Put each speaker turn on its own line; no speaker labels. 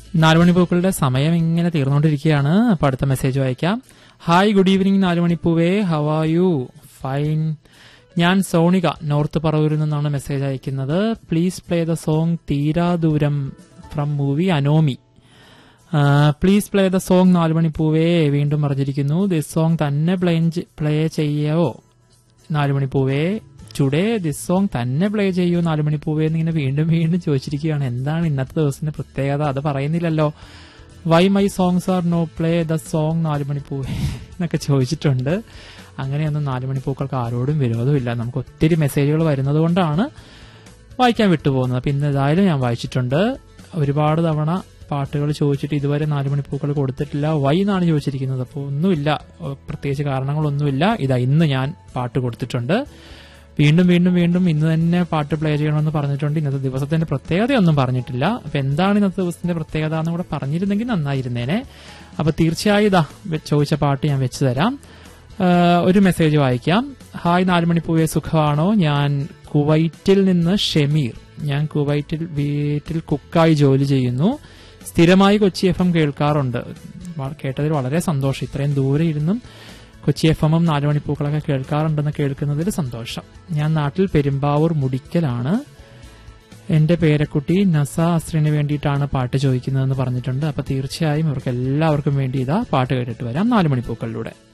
നാലുമണിപ്പൂക്കളുടെ സമയം ഇങ്ങനെ തീർന്നുകൊണ്ടിരിക്കുകയാണ്. അപ്പൊ അടുത്ത മെസ്സേജ് വായിക്കാം. Hi, good evening നാലുമണിപ്പൂവേ, how are you? Fine. ഞാൻ സോണിക, നോർത്ത് പറവൂരിൽ നിന്നാണ് മെസ്സേജ് അയക്കുന്നത്. പ്ലീസ് പ്ലേ ദ സോങ് തീരാ ദൂരം from movie Anomie. Please play the song നാലുമണിപ്പൂവേ. വീണ്ടും പറഞ്ഞിരിക്കുന്നു, ദിസ് സോങ് തന്നെ പ്ലേ ചെയ്യോ നാലുമണിപ്പൂവേ. ടുഡേ ദിസ് സോങ് തന്നെ പ്ലേ ചെയ്യൂ നാലുമണിപ്പൂവേ എന്നിങ്ങനെ വീണ്ടും വീണ്ടും ചോദിച്ചിരിക്കുകയാണ്. എന്താണ് ഇന്നത്തെ ദിവസത്തിന്റെ പ്രത്യേകത? അത് പറയുന്നില്ലല്ലോ. Why my songs are no play the song നാലുമണിപ്പൂവേ എന്നൊക്കെ ചോദിച്ചിട്ടുണ്ട്. അങ്ങനെയൊന്നും നാലുമണിപ്പൂക്കൾക്ക് ആരോടും വിരോധമില്ല. നമുക്ക് ഒത്തിരി മെസ്സേജുകൾ വരുന്നത് കൊണ്ടാണ് വായിക്കാൻ വിട്ടുപോകുന്നത്. അപ്പൊ ഇന്ന് ഏതായാലും ഞാൻ വായിച്ചിട്ടുണ്ട്. ഒരുപാട് തവണ പാട്ടുകൾ ചോദിച്ചിട്ട് ഇതുവരെ നാലുമണിപ്പൂക്കൾ കൊടുത്തിട്ടില്ല. വൈ എന്നാണ് ചോദിച്ചിരിക്കുന്നത്. അപ്പോൾ ഒന്നുമില്ല, പ്രത്യേകിച്ച് കാരണങ്ങളൊന്നുമില്ല. ഇന്ന് ഞാൻ പാട്ട് കൊടുത്തിട്ടുണ്ട്. വീണ്ടും വീണ്ടും വീണ്ടും ഇന്ന് തന്നെ പാട്ട് പ്ലേ ചെയ്യണമെന്ന് പറഞ്ഞിട്ടുണ്ട്. ഇന്നത്തെ ദിവസത്തിന്റെ പ്രത്യേകതയൊന്നും പറഞ്ഞിട്ടില്ല. അപ്പൊ എന്താണ് ഇന്നത്തെ ദിവസത്തിന്റെ പ്രത്യേകത എന്ന് കൂടെ പറഞ്ഞിരുന്നെങ്കിൽ നന്നായിരുന്നേനെ. അപ്പൊ തീർച്ചയായും ചോദിച്ച പാട്ട് ഞാൻ വെച്ചു തരാം. ഒരു മെസ്സേജ് വായിക്കാം. ഹായ് നാലുമണിപ്പൂവേ, സുഖമാണോ? ഞാൻ കുവൈറ്റിൽ നിന്ന് ഷമീർ. ഞാൻ കുവൈറ്റിൽ വീട്ടിൽ കുക്കായി ജോലി ചെയ്യുന്നു. സ്ഥിരമായി കൊച്ചി FM കേൾക്കാറുണ്ട്. കേട്ടതിൽ വളരെ സന്തോഷം. ഇത്രയും ദൂരെ ഇരുന്നും കൊച്ചി FM നാലുമണിപ്പൂക്കളൊക്കെ കേൾക്കാറുണ്ടെന്ന് കേൾക്കുന്നതിൽ സന്തോഷം. ഞാൻ നാട്ടിൽ പെരുമ്പാവൂർ മുടിക്കലാണ്. എന്റെ പേരക്കുട്ടി നസ അസ്രിന് വേണ്ടിയിട്ടാണ് പാട്ട് ചോദിക്കുന്നതെന്ന് പറഞ്ഞിട്ടുണ്ട്. അപ്പൊ തീർച്ചയായും ഇവർക്ക് എല്ലാവർക്കും വേണ്ടി പാട്ട് കേട്ടിട്ട് വരാം നാലുമണിപ്പൂക്കളിലൂടെ.